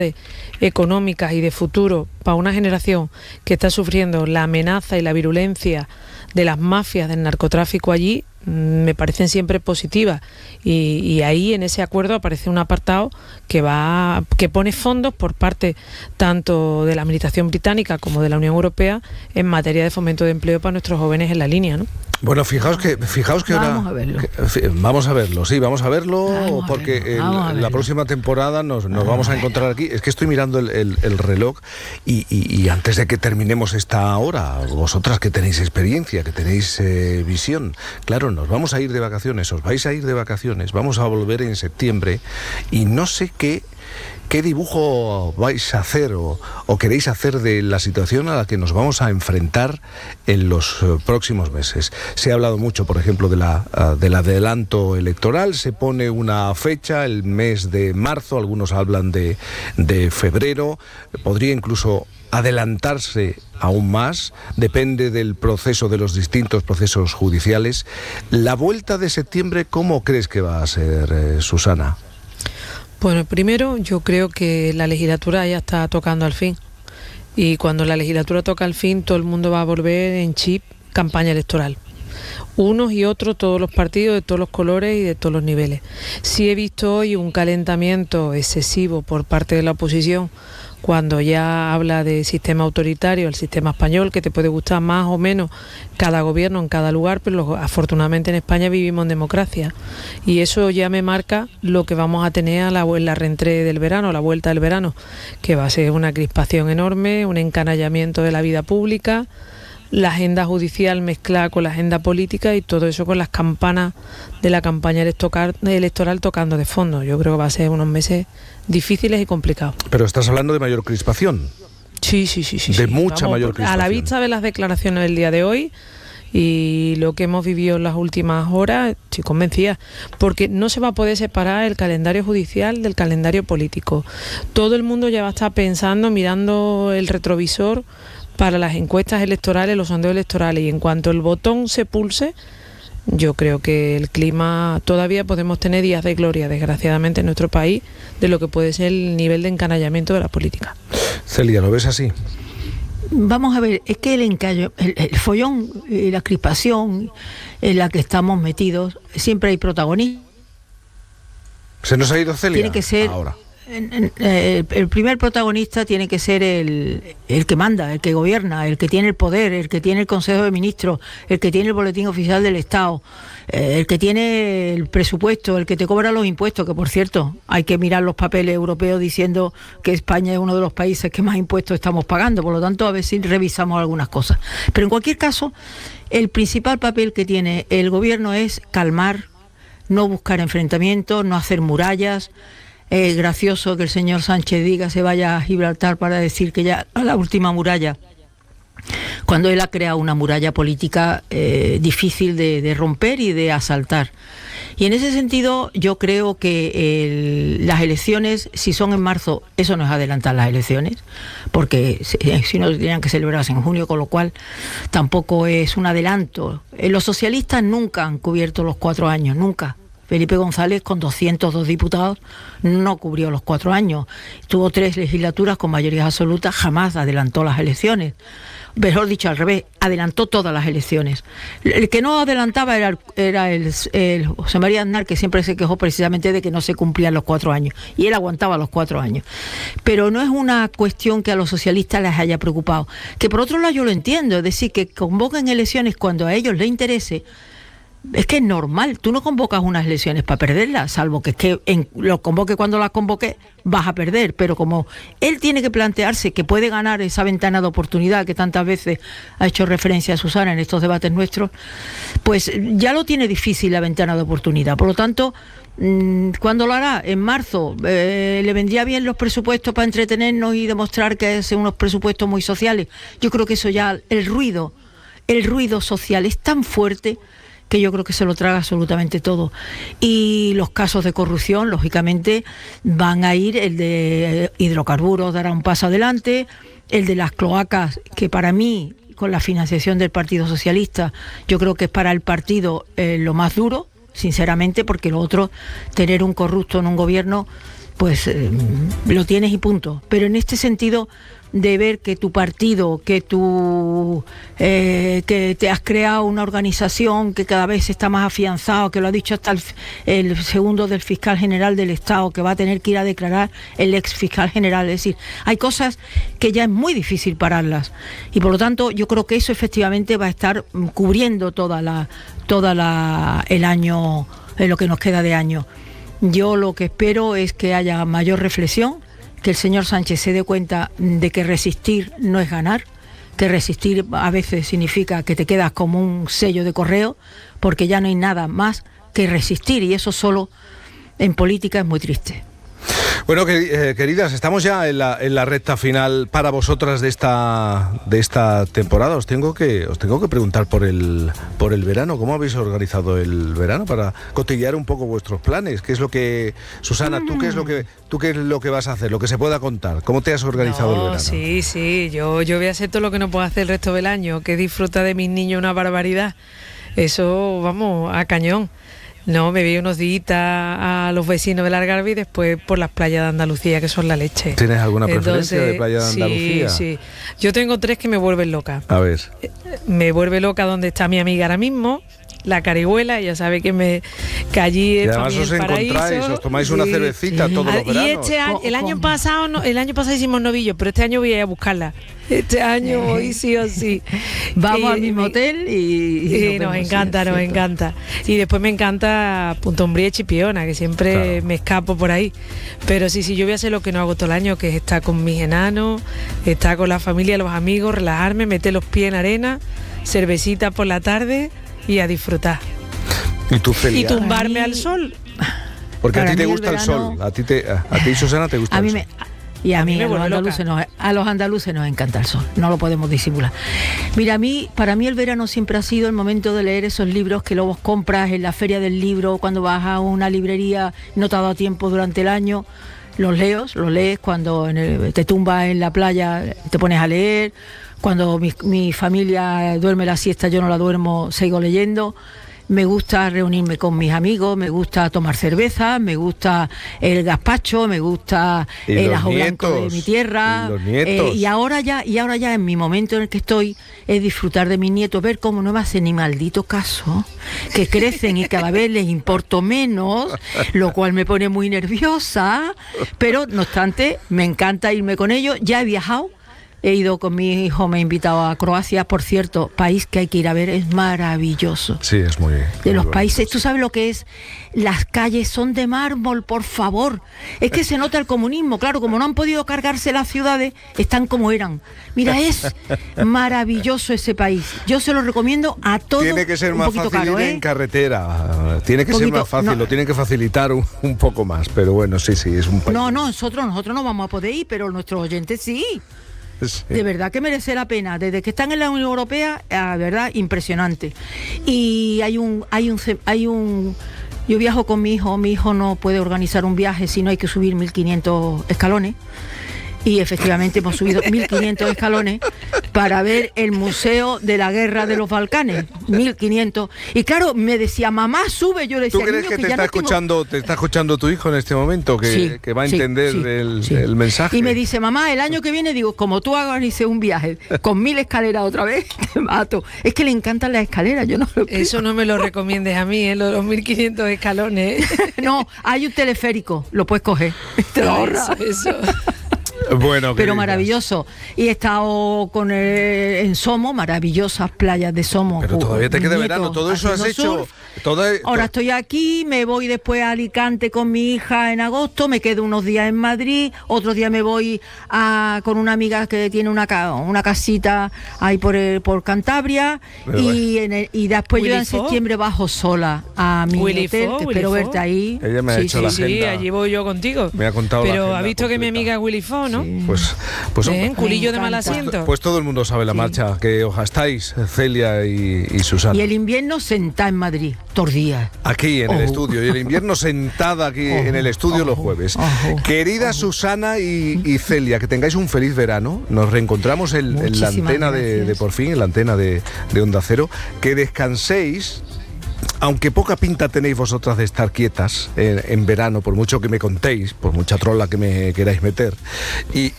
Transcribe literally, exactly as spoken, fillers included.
económicas y de futuro para una generación que está sufriendo la amenaza y la virulencia de las mafias del narcotráfico allí, me parecen siempre positivas, y, y ahí en ese acuerdo aparece un apartado que va que pone fondos por parte tanto de la administración británica como de la Unión Europea en materia de fomento de empleo para nuestros jóvenes en la línea, ¿no? Bueno, fijaos que fijaos que vamos ahora a verlo. Que, vamos a verlo, sí, vamos a verlo vamos porque a verlo, vamos el, a verlo. la próxima temporada nos, nos vamos a encontrar aquí. Es que estoy mirando el, el, el reloj y, y, y antes de que terminemos esta hora, vosotras que tenéis experiencia, que tenéis eh, visión, claro, nos vamos a ir de vacaciones, os vais a ir de vacaciones, vamos a volver en septiembre y no sé qué ¿Qué dibujo vais a hacer o, o queréis hacer de la situación a la que nos vamos a enfrentar en los uh, próximos meses? Se ha hablado mucho, por ejemplo, de la, uh, del adelanto electoral. Se pone una fecha, el mes de marzo, algunos hablan de, de febrero. Podría incluso adelantarse aún más, depende del proceso, de los distintos procesos judiciales. La vuelta de septiembre, ¿cómo crees que va a ser, eh, Susana? Bueno, primero yo creo que la legislatura ya está tocando al fin, y cuando la legislatura toca al fin todo el mundo va a volver en chip campaña electoral, unos y otros, todos los partidos de todos los colores y de todos los niveles. Sí he visto hoy un calentamiento excesivo por parte de la oposición cuando ya habla de sistema autoritario, el sistema español, que te puede gustar más o menos cada gobierno en cada lugar, pero afortunadamente en España vivimos en democracia, y eso ya me marca lo que vamos a tener a la, la reentrée del verano, la vuelta del verano, que va a ser una crispación enorme, un encanallamiento de la vida pública, la agenda judicial mezclada con la agenda política, y todo eso con las campanas de la campaña electoral tocando de fondo. Yo creo que va a ser unos meses difíciles y complicados. Pero estás hablando de mayor crispación. Sí, sí, sí, sí. De sí. mucha Vamos, mayor crispación. A la vista de las declaraciones del día de hoy y lo que hemos vivido en las últimas horas, estoy convencida, porque no se va a poder separar el calendario judicial del calendario político. Todo el mundo ya va a estar pensando, mirando el retrovisor para las encuestas electorales, los sondeos electorales, y en cuanto el botón se pulse, yo creo que el clima, todavía podemos tener días de gloria, desgraciadamente, en nuestro país, de lo que puede ser el nivel de encanallamiento de la política. Celia, ¿lo ves así? Vamos a ver, es que el encallo, el, el follón y la crispación en la que estamos metidos, siempre hay protagonistas. ¿Se nos ha ido Celia? Tiene que ser ahora. El, el primer protagonista tiene que ser el, el que manda, el que gobierna, el que tiene el poder, el que tiene el Consejo de Ministros, el que tiene el Boletín Oficial del Estado, eh, el que tiene el presupuesto, el que te cobra los impuestos, que por cierto hay que mirar los papeles europeos diciendo que España es uno de los países que más impuestos estamos pagando, por lo tanto a ver si revisamos algunas cosas. Pero en cualquier caso, el principal papel que tiene el gobierno es calmar, no buscar enfrentamientos, no hacer murallas. Es gracioso que el señor Sánchez diga se vaya a Gibraltar para decir que ya a la última muralla, cuando él ha creado una muralla política eh, difícil de, de romper y de asaltar. Y en ese sentido yo creo que el, las elecciones, si son en marzo, eso no es adelantar las elecciones, porque si, si no tendrían que celebrarse en junio, con lo cual tampoco es un adelanto. Eh, los socialistas nunca han cubierto los cuatro años, nunca. Felipe González, con doscientos dos diputados, no cubrió los cuatro años. Tuvo tres legislaturas con mayoría absoluta, jamás adelantó las elecciones. Mejor dicho, al revés, adelantó todas las elecciones. El que no adelantaba era, el, era el, el José María Aznar, que siempre se quejó precisamente de que no se cumplían los cuatro años. Y él aguantaba los cuatro años. Pero no es una cuestión que a los socialistas les haya preocupado. Que por otro lado yo lo entiendo, es decir, que convoquen elecciones cuando a ellos les interese. Es que es normal, tú no convocas unas elecciones para perderlas, salvo que es que en, lo convoque cuando las convoque, vas a perder, pero como él tiene que plantearse que puede ganar esa ventana de oportunidad que tantas veces ha hecho referencia a Susana en estos debates nuestros, pues ya lo tiene difícil la ventana de oportunidad. Por lo tanto, ¿cuándo lo hará? En marzo. Eh, ¿Le vendría bien los presupuestos para entretenernos y demostrar que son unos presupuestos muy sociales? Yo creo que eso ya, el ruido, el ruido social es tan fuerte que yo creo que se lo traga absolutamente todo. Y los casos de corrupción, lógicamente, van a ir. El de hidrocarburos dará un paso adelante, el de las cloacas, que para mí, con la financiación del Partido Socialista, yo creo que es para el partido eh, lo más duro, sinceramente, porque lo otro, tener un corrupto en un gobierno, pues eh, lo tienes y punto. Pero en este sentido de ver que tu partido, que tu eh, que te has creado una organización que cada vez está más afianzado, que lo ha dicho hasta el, el segundo del fiscal general del Estado, que va a tener que ir a declarar el ex fiscal general. Es decir, hay cosas que ya es muy difícil pararlas, y por lo tanto yo creo que eso efectivamente va a estar cubriendo toda la toda la el año, eh, lo que nos queda de año. Yo lo que espero es que haya mayor reflexión, que el señor Sánchez se dé cuenta de que resistir no es ganar, que resistir a veces significa que te quedas como un sello de correo, porque ya no hay nada más que resistir, y eso solo en política es muy triste. Bueno, que, eh, queridas, estamos ya en la, en la recta final para vosotras de esta de esta temporada. Os tengo que os tengo que preguntar por el por el verano. ¿Cómo habéis organizado el verano para cotillear un poco vuestros planes? ¿Qué es lo que Susana, tú qué es lo que tú qué es lo que vas a hacer? Lo que se pueda contar. ¿Cómo te has organizado no, el verano? Sí, sí. Yo yo voy a hacer todo lo que no puedo hacer el resto del año, que disfruta de mis niños una barbaridad. Eso, vamos, a cañón. No, me vi unos días a los vecinos del Algarve y después por las playas de Andalucía, que son la leche. ¿Tienes alguna preferencia Entonces, de playa de Andalucía? Sí, sí. Yo tengo tres que me vuelven loca. A ver. Me vuelve loca donde está mi amiga ahora mismo, la Carihuela. Ella sabe que me que allí es para mí el paraíso. Y además os encontráis, os tomáis una sí, cervecita sí. todos los veranos. Y este año, el año pasado, no, el año pasado hicimos novillos, pero este año voy a ir a buscarla. Este año voy sí o sí. Vamos y, al mismo y, hotel y, y, y nos, nos encanta, nos cierto. encanta. Y después me encanta Punta Umbría y Chipiona, que siempre claro. me escapo por ahí. Pero sí, sí, yo voy a hacer lo que no hago todo el año, que es estar con mis enanos, estar con la familia, los amigos, relajarme, meter los pies en arena, cervecita por la tarde y a disfrutar. ¿Y tú, Celia? Y tumbarme al sol. Porque Para a ti te el gusta el, verano, sol, a ti, te, a, a ti Susana, te gusta a el mí sol. Me, y a, a mí, mí a, los andaluces nos, a los andaluces nos encanta el sol, no lo podemos disimular. Mira, a mí, para mí el verano siempre ha sido el momento de leer esos libros que luego compras en la feria del libro, cuando vas a una librería, no te ha dado tiempo durante el año, los leos, los lees cuando en el, te tumbas en la playa, te pones a leer, cuando mi, mi familia duerme la siesta, yo no la duermo, sigo leyendo. Me gusta reunirme con mis amigos, me gusta tomar cerveza, me gusta el gazpacho, me gusta el ajo blanco de mi tierra. Y, los nietos. Eh, y ahora ya, y ahora ya en mi momento en el que estoy es disfrutar de mis nietos, ver cómo no me hacen ni maldito caso, que crecen y cada vez les importo menos, lo cual me pone muy nerviosa, pero no obstante me encanta irme con ellos. Ya he viajado. He ido con mi hijo, me he invitado a Croacia, por cierto, país que hay que ir a ver, es maravilloso. Sí, es muy... De muy los bueno, países, sí. Tú sabes lo que es, las calles son de mármol, por favor. Es que se nota el comunismo, claro, como no han podido cargarse las ciudades, están como eran. Mira, es maravilloso ese país. Yo se lo recomiendo a todos. Tiene que ser más fácil caro, ir ¿eh? en carretera, tiene que poquito, ser más fácil, no. lo tienen que facilitar un, un poco más, pero bueno, sí, sí, es un país. No, no, nosotros, nosotros no vamos a poder ir, pero nuestros oyentes sí. Sí. De verdad que merece la pena. Desde que están en la Unión Europea, la verdad, impresionante. Y hay un, hay un, hay un. Yo viajo con mi hijo. Mi hijo no puede organizar un viaje si no hay que subir mil quinientos escalones. Y efectivamente hemos subido mil quinientos escalones para ver el Museo de la Guerra de los Balcanes. mil quinientos. Y claro, me decía, mamá, sube. Yo le decía, ¿tú crees niño, que, que te, ya está no tengo... escuchando, te está escuchando tu hijo en este momento? Que, sí, que va a sí, entender sí, el, sí. el mensaje. Y me dice, mamá, el año que viene, digo, como tú organices un viaje con mil escaleras otra vez, te mato. Es que le encantan las escaleras, yo no lo creo. Eso no me lo recomiendes a mí, ¿eh? Los, los mil quinientos escalones. No, hay un teleférico, lo puedes coger. Te lo ahorras. Eso, eso. Bueno, pero maravilloso. Y he estado con el, en Somo, maravillosas playas de Somo. Pero todavía te queda Nietos, verano, todo eso has hecho. Todo, Ahora estoy aquí, me voy después a Alicante con mi hija en agosto, me quedo unos días en Madrid, otro día me voy a, con una amiga que tiene una, una casita ahí por, el, por Cantabria, y, en el, y después Willy yo en Fo. septiembre bajo sola a mi Willy hotel, Fo, que Willy espero Fo. verte ahí. Ella me ha sí, hecho sí, la sí, agenda. allí voy yo contigo. Me ha contado Pero la agenda ha visto completa. que mi amiga Willy Fo, ¿no? Sí. Pues, pues ¿Eh? Culillo de mal encanta. asiento. Pues, pues todo el mundo sabe la sí. marcha que os gastáis, Celia y, y Susana. Y el invierno sentada en Madrid, todos los días. Aquí en oh. el estudio, y el invierno sentada aquí oh. en el estudio oh. los jueves. Oh. Querida oh. Susana y, y Celia, que tengáis un feliz verano. Nos reencontramos en, en la antena de, de Por Fin, en la antena de, de Onda Cero. Que descanséis. aunque poca pinta tenéis vosotras de estar quietas en, en verano, por mucho que me contéis, por mucha trola que me queráis meter, y,